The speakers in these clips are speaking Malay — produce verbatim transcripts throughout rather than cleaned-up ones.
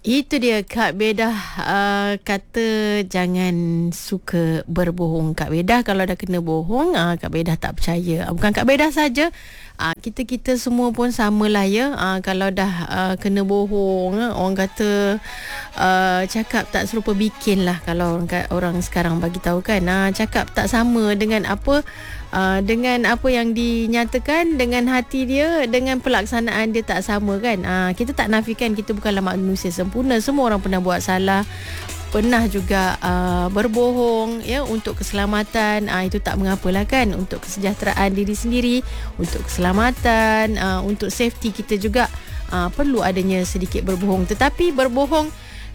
Itu dia Kak Bedah uh, kata jangan suka berbohong. Kak Bedah kalau dah kena bohong, uh, Kak Bedah tak percaya. Bukan Kak Bedah saja, uh, kita-kita semua pun samalah ya. Uh, kalau dah uh, kena bohong, uh, orang kata uh, cakap tak serupa bikin lah. Kalau orang, orang sekarang bagi tahu kan, uh, cakap tak sama dengan apa Uh, dengan apa yang dinyatakan, dengan hati dia, dengan pelaksanaan dia tak sama kan. Uh, kita tak nafikan kita bukanlah manusia sempurna. Semua orang pernah buat salah, pernah juga uh, berbohong ya untuk keselamatan. Uh, itu tak mengapalah kan, untuk kesejahteraan diri sendiri, untuk keselamatan, uh, untuk safety kita juga uh, perlu adanya sedikit berbohong. Tetapi berbohong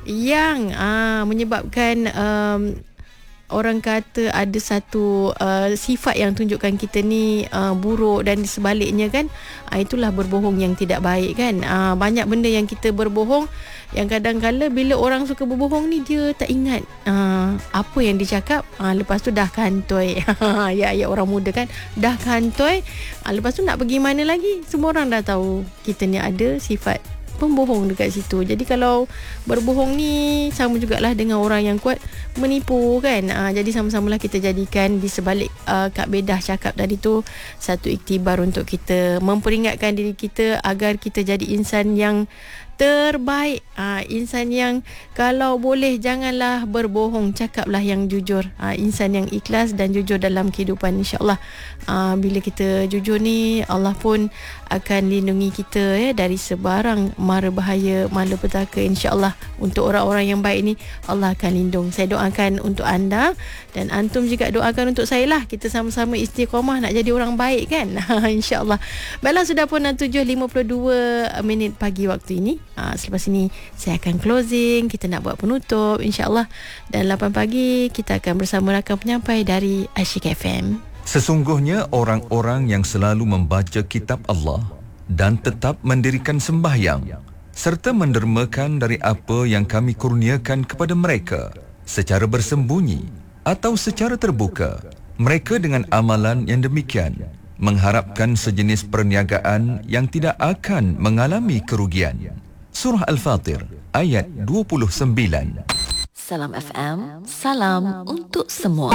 yang uh, menyebabkan um, orang kata ada satu uh, sifat yang tunjukkan kita ni uh, buruk, dan sebaliknya kan, uh, itulah berbohong yang tidak baik kan. Uh, banyak benda yang kita berbohong, yang kadang-kala bila orang suka berbohong ni, dia tak ingat uh, apa yang dicakap, uh, lepas tu dah kantoi. Ya, ya orang muda kan, dah kantoi, uh, lepas tu nak pergi mana lagi, semua orang dah tahu kita ni ada sifat pembohong dekat situ. Jadi kalau berbohong ni sama jugalah dengan orang yang kuat menipu kan. Uh, jadi sama-samalah kita jadikan di sebalik uh, Kak Bedah cakap tadi tu satu iktibar untuk kita memperingatkan diri kita agar kita jadi insan yang terbaik, uh, insan yang kalau boleh janganlah berbohong, cakaplah yang jujur, uh, insan yang ikhlas dan jujur dalam kehidupan. InsyaAllah uh, bila kita jujur ni, Allah pun akan lindungi kita ya dari sebarang mara bahaya, malapetaka. InsyaAllah untuk orang-orang yang baik ni Allah akan lindung. Saya doakan untuk anda, dan antum juga doakan untuk saya lah. Kita sama-sama istiqamah nak jadi orang baik kan. InsyaAllah. Baiklah, sudah pun tujuh lima puluh dua minit pagi waktu ini. Ha, selepas ini saya akan closing, kita nak buat penutup insyaAllah, dan lapan pagi kita akan bersama rakan penyampai dari Asyik F M. Sesungguhnya orang-orang yang selalu membaca kitab Allah dan tetap mendirikan sembahyang serta mendermakan dari apa yang kami kurniakan kepada mereka secara bersembunyi atau secara terbuka, mereka dengan amalan yang demikian mengharapkan sejenis perniagaan yang tidak akan mengalami kerugian. Surah Al-Fatir ayat dua puluh sembilan. Salam F M, salam untuk semua.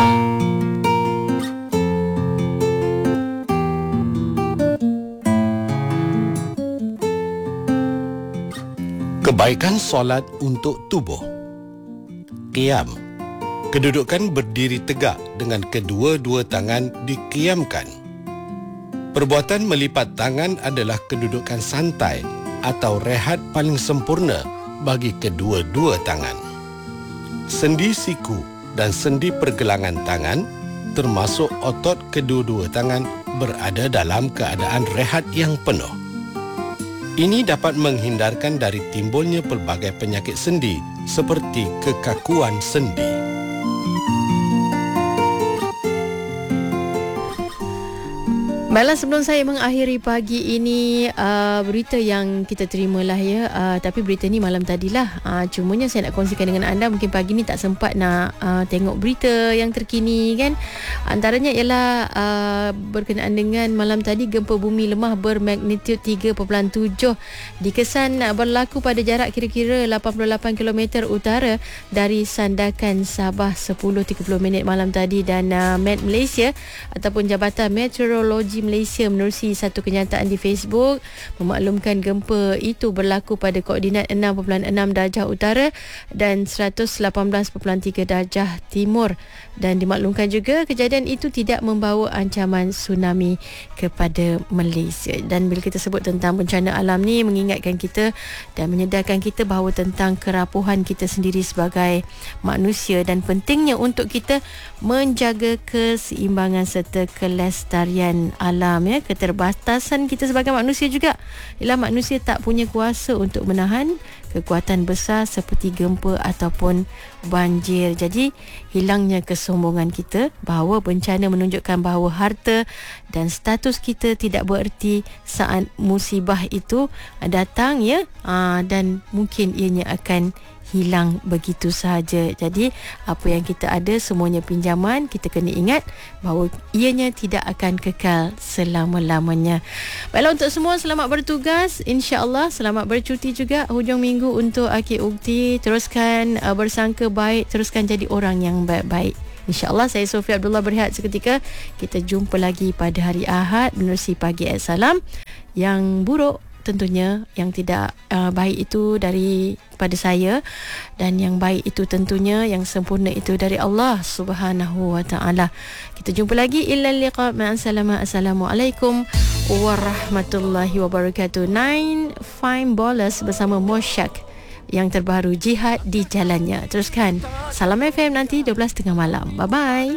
Kebaikan solat untuk tubuh. Qiyam, kedudukan berdiri tegak dengan kedua-dua tangan diqiyamkan. Perbuatan melipat tangan adalah kedudukan santai atau rehat paling sempurna bagi kedua-dua tangan. Sendi siku dan sendi pergelangan tangan, termasuk otot kedua-dua tangan, berada dalam keadaan rehat yang penuh. Ini dapat menghindarkan dari timbulnya pelbagai penyakit sendi seperti kekakuan sendi. Baiklah, sebelum saya mengakhiri pagi ini, uh, berita yang kita terimalah ya, uh, tapi berita ni malam tadilah, uh, cumanya saya nak kongsikan dengan anda. Mungkin pagi ni tak sempat nak uh, tengok berita yang terkini kan. Antaranya ialah uh, berkenaan dengan malam tadi, gempa bumi lemah bermagnitud tiga perpuluhan tujuh dikesan berlaku pada jarak kira-kira lapan puluh lapan kilometer utara dari Sandakan, Sabah, sepuluh tiga puluh minit malam tadi. Dan uh, Met Malaysia ataupun Jabatan Meteorologi Malaysia menerusi satu kenyataan di Facebook memaklumkan gempa itu berlaku pada koordinat enam perpuluhan enam darjah utara dan seratus lapan belas perpuluhan tiga darjah timur, dan dimaklumkan juga kejadian itu tidak membawa ancaman tsunami kepada Malaysia. Dan bila kita sebut tentang bencana alam ni, mengingatkan kita dan menyedarkan kita bahawa tentang kerapuhan kita sendiri sebagai manusia, dan pentingnya untuk kita menjaga keseimbangan serta kelestarian alam ya. Keterbatasan kita sebagai manusia juga ialah manusia tak punya kuasa untuk menahan kekuatan besar seperti gempa ataupun banjir. Jadi hilangnya kesombongan kita bahawa bencana menunjukkan bahawa harta dan status kita tidak bererti saat musibah itu datang ya, aa, dan mungkin ianya akan hilang begitu sahaja. Jadi apa yang kita ada semuanya pinjaman. Kita kena ingat bahawa ianya tidak akan kekal selama-lamanya. Baiklah, untuk semua selamat bertugas, insya-Allah. Selamat bercuti juga hujung minggu untuk akhir ukti. Teruskan uh, bersangka baik, teruskan jadi orang yang baik-baik. InsyaAllah. Saya Sofia Abdullah berehat seketika. Kita jumpa lagi pada hari Ahad menerusi Pagi at Salam. Yang buruk tentunya, yang tidak uh, baik itu daripada saya, dan yang baik itu tentunya, yang sempurna itu dari Allah Subhanahu wa taala. Kita jumpa lagi. Illa liqa ma'as salama. Assalamualaikum warahmatullahi wabarakatuh. Nine Fine Ballers bersama Mosyak yang terbaru, Jihad di Jalannya. Teruskan Salam F M nanti dua belas tiga puluh malam. Bye bye.